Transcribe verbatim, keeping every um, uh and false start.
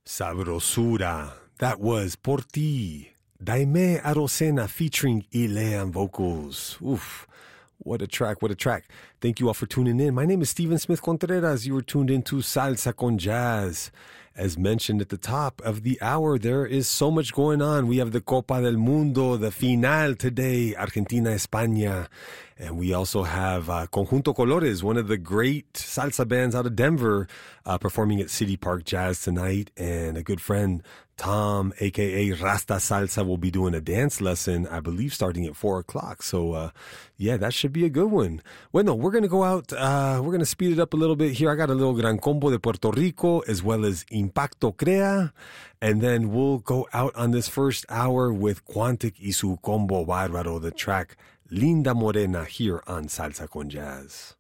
Sabrosura. That was Por Ti. Daime Arocena featuring Ilean vocals. Oof. What a track, what a track. Thank you all for tuning in. My name is Steven Smith Contreras. You were tuned into Salsa con Jazz. As mentioned at the top of the hour, there is so much going on. We have the Copa del Mundo, the final today, Argentina-España. And we also have uh, Conjunto Colores, one of the great salsa bands out of Denver, uh, performing at City Park Jazz tonight. And a good friend, Tom, a k a. Rasta Salsa, will be doing a dance lesson, I believe, starting at four o'clock. So, uh, yeah, that should be a good one. Well, no, we're going to go out. Uh, we're going to speed it up a little bit here. I got a little Gran Combo de Puerto Rico, as well as Impacto Crea. And then we'll go out on this first hour with Quantic y su Combo Bárbaro, the track Linda Morena, here on Salsa con Jazz.